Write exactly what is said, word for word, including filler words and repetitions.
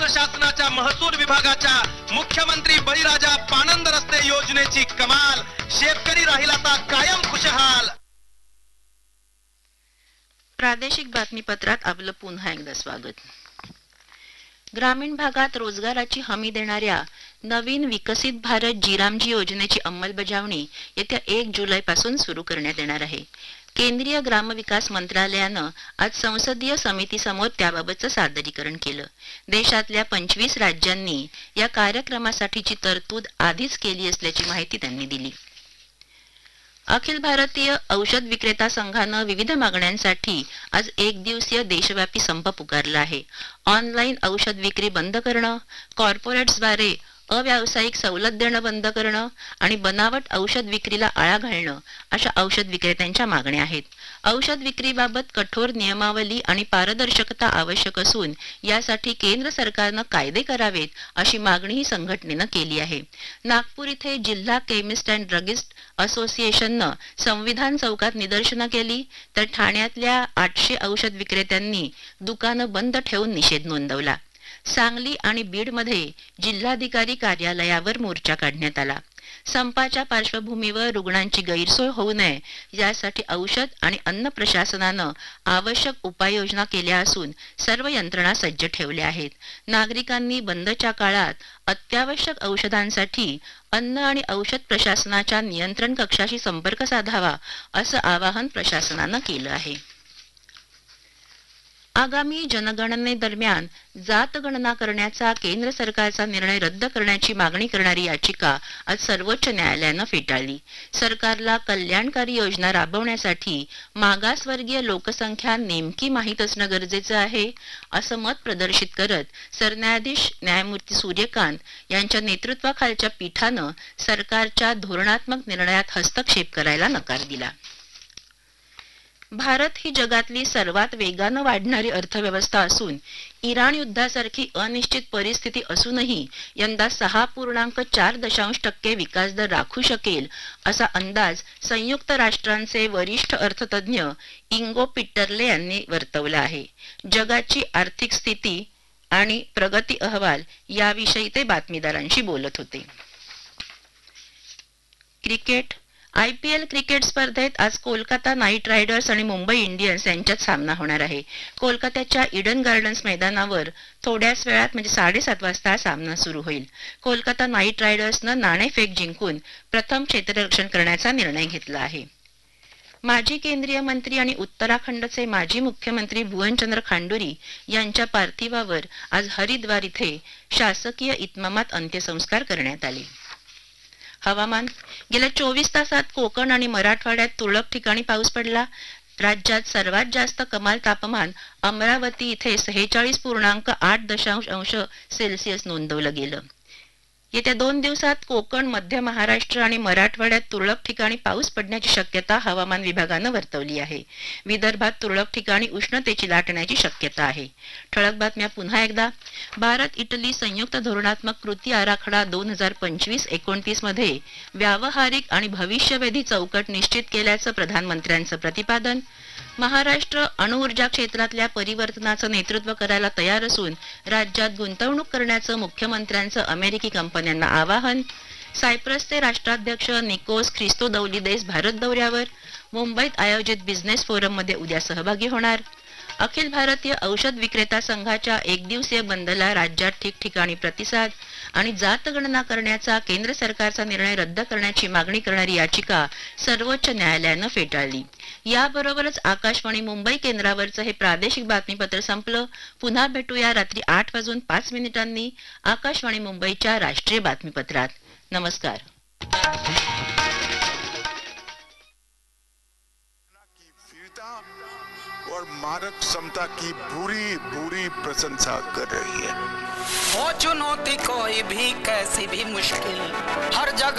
शासनाच्या महसूल विभागाच्या मुख्यमंत्री बळीराजा पानंद रस्ते योजनेची कमाल, शेतकरी राहील आता कायम खुशहाल। प्रादेशिक बातमीपत्रात आपलं पुन्हा एकदा स्वागत। ग्रामीण भागात रोजगाराची हमी देणाऱ्या नवीन विकसित भारत जीरामजी योजनेची अंमलबजावणी येत्या एक जुलै पासून सुरू करण्यात येणार आहे। केंद्रीय ग्रामविकास मंत्रालयानं आज संसदीय समितीसमोर त्याबाबतचं सादरीकरण केलं। देशातल्या पंचवीस राज्यांनी या कार्यक्रमासाठीची तरतूद आधीच केली असल्याची माहिती त्यांनी दिली। अखिल भारतीय औषध विक्रेता संघानं विविध मागण्यांसाठी आज एक दिवसीय देशव्यापी संप पुकारला आहे। ऑनलाईन औषध विक्री बंद करणं, कॉर्पोरेट्सद्वारे अव्यावसायिक सवलत देणं बंद करणं आणि बनावट औषध विक्रीला आळा घालणं अशा औषध विक्रेत्यांच्या मागण्या आहेत। औषध विक्रीबाबत कठोर नियमावली आणि पारदर्शकता आवश्यक असून यासाठी केंद्र सरकारनं कायदे करावेत अशी मागणीही संघटनेनं केली आहे। नागपूर इथे जिल्हा केमिस्ट अँड ड्रगिस्ट असोसिएशननं संविधान चौकात निदर्शनं केली, तर ठाण्यातल्या आठशे औषध विक्रेत्यांनी दुकानं बंद ठेवून निषेध नोंदवला। सांगली आणि बीडमध्ये जिल्हाधिकारी कार्यालयावर मोर्चा काढण्यात आला। संपाच्या पार्श्वभूमीवर रुग्णांची गैरसोय होऊ नये यासाठी औषध आणि अन्न प्रशासनानं आवश्यक उपाययोजना केल्या असून सर्व यंत्रणा सज्ज ठेवल्या आहेत। नागरिकांनी बंदच्या काळात अत्यावश्यक औषधांसाठी अन्न आणि औषध प्रशासनाच्या नियंत्रण कक्षाशी संपर्क साधावा असं आवाहन प्रशासनानं केलं आहे। आगामी जनगणनेदरम्यान जात गणना करण्याचा केंद्र सरकारचा निर्णय रद्द करण्याची मागणी करणारी याचिका आज सर्वोच्च न्यायालयानं फेटाळली। सरकारला कल्याणकारी योजना राबवण्यासाठी मागासवर्गीय लोकसंख्या नेमकी माहीत असणं गरजेचं आहे असं मत प्रदर्शित करत सरन्यायाधीश न्यायमूर्ती सूर्यकांत यांच्या नेतृत्वाखालच्या पीठानं सरकारच्या धोरणात्मक निर्णयात हस्तक्षेप करायला नकार दिला। भारत ही जगातली सर्वात वेगानं वाढणारी अर्थव्यवस्था असून इराण युद्धासारखी अनिश्चित परिस्थिती असूनही यंदा सहा पूर्णांक चार दशांश टक्के विकास दर राखू शकेल असा अंदाज संयुक्त राष्ट्रांचे वरिष्ठ अर्थतज्ञ इंगो पिटरले यांनी वर्तवला आहे। जगाची आर्थिक स्थिती आणि प्रगती अहवाल याविषयी ते बातमीदारांशी बोलत होते। Cricket I P L cricket स्पर्धेत आज कोलकाता नाईट रायडर्स आणि मुंबई इंडियन्स यांच्यात सामना होणार आहे। कोलकात्याच्या ईडन गार्डन्स मैदानावर थोड्याच वेळात म्हणजे साडेसात वाजता सामना सुरू होईल। कोलकाता नाईट रायडर्सनं नाणेफेक जिंकून प्रथम क्षेत्ररक्षण करण्याचा निर्णय घेतला आहे। माजी केंद्रीय मंत्री आणि उत्तराखंडचे माजी मुख्यमंत्री भुवनचंद्र खांडोरी यांच्या पार्थिवावर आज हरिद्वार इथे शासकीय इतमामात अंत्यसंस्कार करण्यात आले। हवामान गेल्या चोवीस तासात कोकण आणि मराठवाड्यात तुरळक ठिकाणी पाऊस पडला। राज्यात सर्वात जास्त कमाल तापमान अमरावती इथे सेहेचाळीस पूर्णांक आठ दशांश अंश सेल्सिअस नोंदवलं गेलं। येत्या दोन दिवसात कोकण, मध्य महाराष्ट्र आणि मराठवाड्यात तुरळक ठिकाणी पाऊस पडण्याची शक्यता हवामान विभागानं वर्तवली आहे। विदर्भात तुरळक ठिकाणी उष्णतेची लाट येण्याची शक्यता आहे। ठळक बातम्या पुन्हा एकदा। भारत इटली संयुक्त धोरणात्मक कृती आराखडा दोन हजार पंचवीस एकोणतीस मध्ये व्यावहारिक आणि भविष्यवेधी चौकट निश्चित केल्याचं प्रधानमंत्र्यांचं प्रतिपादन। महाराष्ट्र अणुऊर्जा क्षेत्रातल्या परिवर्तनाचं नेतृत्व करायला तयार असून राज्यात गुंतवणूक करण्याचं मुख्यमंत्र्यांचं अमेरिकी कंपन्यांना आवाहन। सायप्रसचे राष्ट्राध्यक्ष निकोस ख्रिस्तोदौलिदेस भारत दौऱ्यावर, मुंबईत आयोजित बिझनेस फोरम मध्ये उद्या सहभागी होणार। अखिल भारतीय औषध विक्रेता संघाच्या एक दिवसीय बंदला राज्यात ठिकठिकाणी प्रतिसाद आणि जात गणना करण्याचा केंद्र सरकारचा निर्णय रद्द करण्याची मागणी करणारी याचिका सर्वोच्च न्यायालयानं फेटाळली। याबरोबरच आकाशवाणी मुंबई केंद्रावरचं हे प्रादेशिक बातमीपत्र संपलं। पुन्हा भेटूया रात्री आठ वाजून पाच मिनिटांनी आकाशवाणी मुंबईच्या राष्ट्रीय बातमीपत्रात। नमस्कार। और मारक क्षमता की बुरी बुरी प्रशंसा कर रही है। हो चुनौती कोई भी कैसी भी मुश्किल हर जगह